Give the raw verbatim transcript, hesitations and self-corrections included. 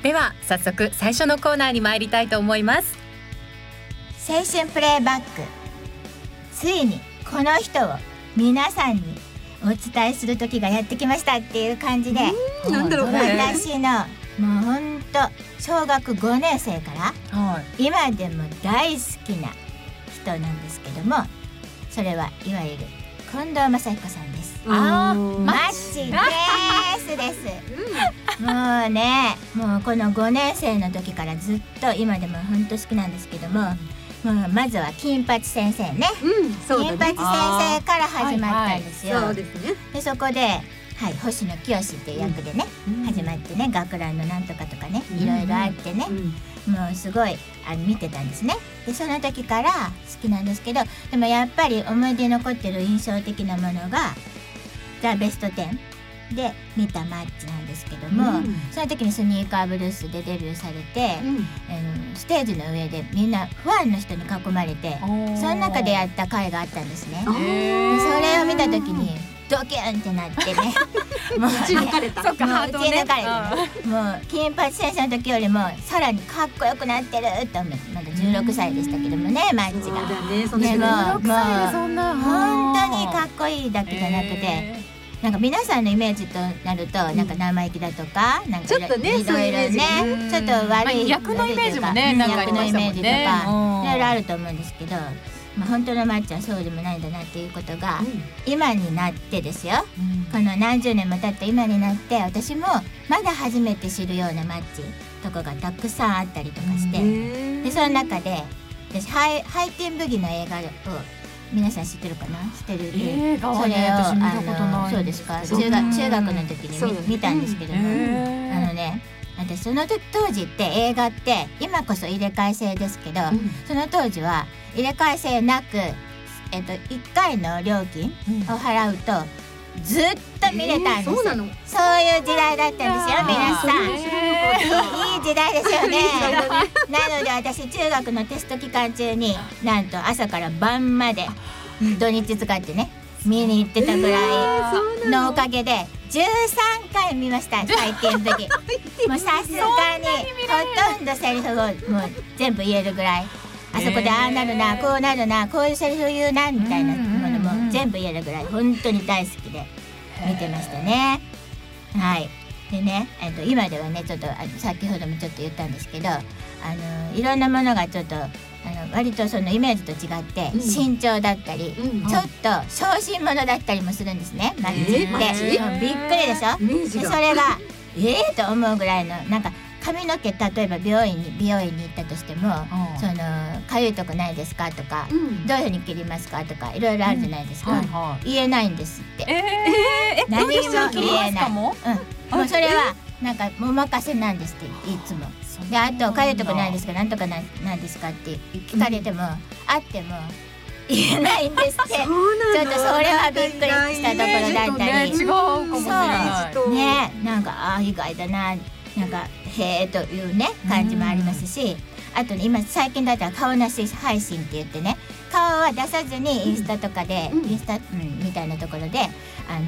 では早速最初のコーナーに参りたいと思います。 青春プレイバック、ついにこの人を皆さんにお伝えする時がやってきましたっていう感じで、 なんだろうね、 私のもうほんと小学ごねん生から、はい、今でも大好きな人なんですけども、それはいわゆる近藤真彦さんです。 あーマッチですです、うん、もうね、もうこのごねん生の時からずっと今でもほんと好きなんですけども、もうまずは金八先生ね、 うん、そうだね、 金八先生から始まったんですよ。 はいはい、そうですね。 でそこで、はい、星野清っていう役でね、うん、始まってね、学ランのなんとかとかね、うん、いろいろあってね、うん、もうすごいあの見てたんですね。でその時から好きなんですけど、でもやっぱり思い出に残ってる印象的なものがザ・ベストテンで見たマッチなんですけども、うん、その時にスニーカーブルースでデビューされて、うん、あのステージの上でみんなファンの人に囲まれて、その中でやった回があったんですね。でそれを見た時にドキュンってなってねもうね、 打ち抜かれた、 もう打ち抜かれてね、もう金八先生の時よりもさらにかっこよくなってるって思って、まだじゅうろくさいでしたけどもね、マッチが。 そうだね、 でももうそんな本当にかっこいいだけじゃなくて、なんか皆さんのイメージとなると、なんか生意気だとか、なんかいろいろね、ちょっと悪い役のイメージもね、 役のイメージとかいろいろあると思うんですけど、まあ、本当のマッチはそうでもないんだなっていうことが、うん、今になってですよ、うん、この何十年も経った今になって、私もまだ初めて知るようなマッチとかがたくさんあったりとかして、でその中で私ハイ、ハイテンブギの映画を皆さん知ってるかな、知ってる、 映画はね、 それを私見たことない。 そうですか、中学、中学の時に 見, 見たんですけども、あのね、私その時当時って映画って今こそ入れ替え制ですけど、うん、その当時は入れ替え制なく、えっと、いっかいの料金を払うとずっと見れたんです、えー、そうなの？そういう時代だったんですよ皆さん、えー、いい時代ですよねなので私中学のテスト期間中になんと朝から晩まで土日使ってね見に行ってたぐらいのおかげでじゅうさんかい見ました、回転武器もうさすがにほとんどセリフをもう全部言えるぐらい、あそこでああなるな、こうなるな、こういうセリフ言うなみたいなものも全部言えるぐらい本当に大好きで見てましたね。はい。でね、えっと、今ではねちょっとあの先ほどもちょっと言ったんですけど、あのいろんなものがちょっとあの割とそのイメージと違って慎重だったり、うん、ちょっと小心者だったりもするんですね、マッチって、えー、びっくりでしょ。でそれがええー、と思うぐらいのなんか髪の毛、例えば美容院に美容院に行ったとしても、そのかゆいとこないですかとか、うん、どういうふうに切りますかとかいろいろあるじゃないですか、うんはいはい、言えないんですって、えー、何も言えない、うん、もうそれはなんかお任せなんですっていつも。であとかゆいとこないですか、なんとかななんですかって聞かれても、うん、あっても言えないんですって。ちょっとそれはびっくりしたところだったり、 ね、違うかもしれない。 そうね、なんかあ意外だな、なんかへーというね感じもありますし、あとね今最近だったら顔なし配信って言ってね、顔は出さずにインスタとかで、うん、インスタ、うん、みたいなところであの